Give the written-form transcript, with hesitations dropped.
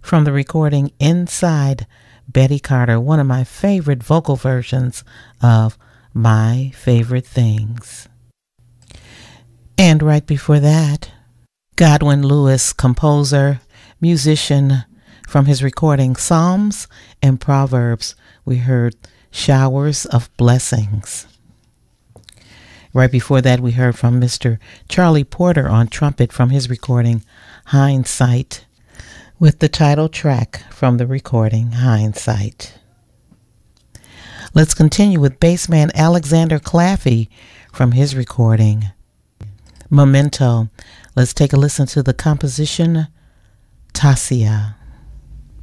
from the recording Inside Betty Carter, one of my favorite vocal versions of My Favorite Things. And right before that, Godwin Lewis, composer, musician, from his recording Psalms and Proverbs, we heard Showers of Blessings. Right before that, we heard from Mr. Charlie Porter on trumpet from his recording Hindsight, with the title track from the recording Hindsight. Let's continue with bassman Alexander Claffey from his recording Memento. Let's take a listen to the composition Tasia.